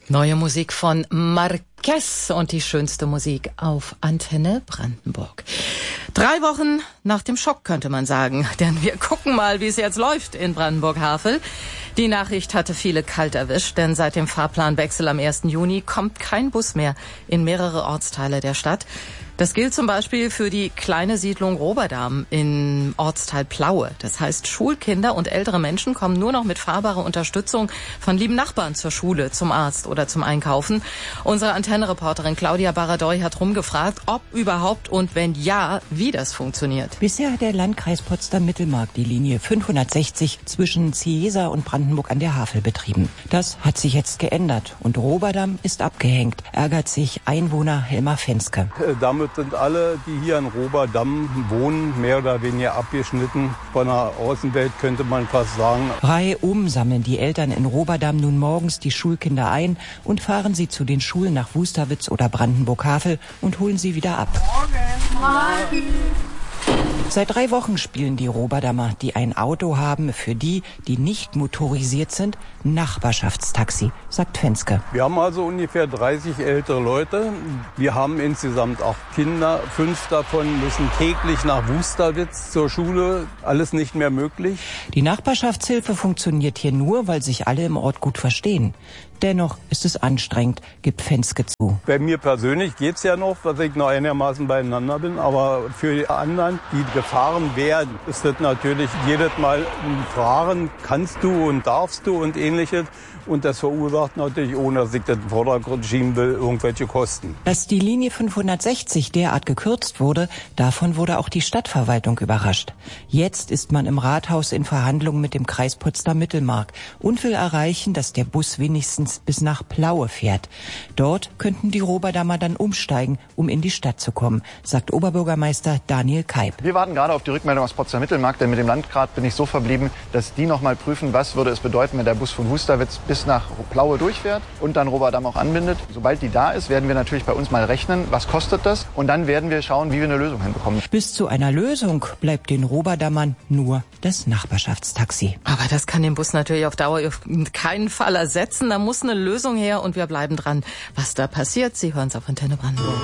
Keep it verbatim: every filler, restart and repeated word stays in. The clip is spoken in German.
Neue Musik von Marquez und die schönste Musik auf Antenne Brandenburg. Drei Wochen nach dem Schock, könnte man sagen, denn wir gucken mal, wie es jetzt läuft in Brandenburg-Havel. Die Nachricht hatte viele kalt erwischt, denn seit dem Fahrplanwechsel am ersten Juni kommt kein Bus mehr in mehrere Ortsteile der Stadt. Das gilt zum Beispiel für die kleine Siedlung Roberdam im Ortsteil Plaue. Das heißt, Schulkinder und ältere Menschen kommen nur noch mit fahrbarer Unterstützung von lieben Nachbarn zur Schule, zum Arzt oder zum Einkaufen. Unsere Antenne-Reporterin Claudia Baradoy hat rumgefragt, ob überhaupt und wenn ja, wie das funktioniert. Bisher hat der Landkreis Potsdam-Mittelmark die Linie fünfhundertsechzig zwischen Ziesa und Brandenburg an der Havel betrieben. Das hat sich jetzt geändert und Roberdam ist abgehängt, ärgert sich Einwohner Helmar Fenske. Damit sind alle, die hier in Roberdam wohnen, mehr oder weniger abgeschnitten von der Außenwelt, könnte man fast sagen. Reihum sammeln die Eltern in Roberdam nun morgens die Schulkinder ein und fahren sie zu den Schulen nach Wusterwitz oder Brandenburg-Havel und holen sie wieder ab. Morgen. Morgen. Seit drei Wochen spielen die Roberdamer, die ein Auto haben, für die, die nicht motorisiert sind, Nachbarschaftstaxi, sagt Fenske. Wir haben also ungefähr dreißig ältere Leute. Wir haben insgesamt acht Kinder. Fünf davon müssen täglich nach Wusterwitz zur Schule. Alles nicht mehr möglich. Die Nachbarschaftshilfe funktioniert hier nur, weil sich alle im Ort gut verstehen. Dennoch ist es anstrengend, gibt Fenske zu. Bei mir persönlich geht's ja noch, dass ich noch einigermaßen beieinander bin. Aber für die anderen, die gefahren werden, ist das natürlich jedes Mal ein Fragen, kannst du und darfst du und ähnliches. Und das verursacht natürlich, ohne dass ich das in den Vordergrund schieben will, irgendwelche Kosten. Dass die Linie fünfhundertsechzig derart gekürzt wurde, davon wurde auch die Stadtverwaltung überrascht. Jetzt ist man im Rathaus in Verhandlungen mit dem Kreis Potsdam-Mittelmark und will erreichen, dass der Bus wenigstens bis nach Plaue fährt. Dort könnten die Roberdamer dann umsteigen, um in die Stadt zu kommen, sagt Oberbürgermeister Daniel Keib. Wir warten gerade auf die Rückmeldung aus Potsdam-Mittelmark, denn mit dem Landrat bin ich so verblieben, dass die noch mal prüfen, was würde es bedeuten, wenn der Bus von Wusterwitz bis nach Plaue durchfährt und dann Roberdam auch anbindet. Sobald die da ist, werden wir natürlich bei uns mal rechnen, was kostet das, und dann werden wir schauen, wie wir eine Lösung hinbekommen. Bis zu einer Lösung bleibt den Roberdamern nur das Nachbarschaftstaxi. Aber das kann den Bus natürlich auf Dauer auf keinen Fall ersetzen. Da muss eine Lösung her und wir bleiben dran, was da passiert. Sie hören es auf Antenne Brandenburg.